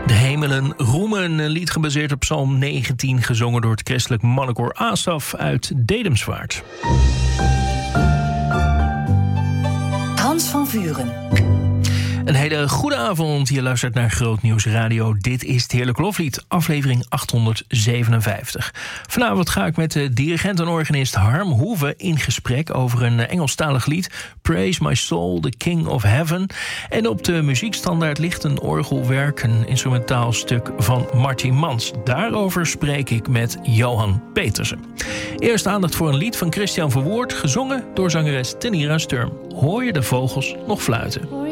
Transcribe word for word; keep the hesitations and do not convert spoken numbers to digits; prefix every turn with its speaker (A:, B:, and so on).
A: De hemelen roemen, een lied gebaseerd op Psalm negentien... gezongen door het christelijk mannenkoor Asaf uit Dedemsvaart.
B: Hans van Vuren.
A: Een hele goede avond. Je luistert naar Groot Nieuws Radio. Dit is het Heerlijk Loflied, aflevering achthonderdzevenenvijftig. Vanavond ga ik met de dirigent en organist Harm Hoeve in gesprek over een Engelstalig lied, Praise My Soul, the King of Heaven. En op de muziekstandaard ligt een orgelwerk, een instrumentaal stuk van Martin Mans. Daarover spreek ik met Johan Petersen. Eerst aandacht voor een lied van Christian Verwoerd, gezongen door zangeres Tenira Sturm. Hoor je de vogels nog fluiten?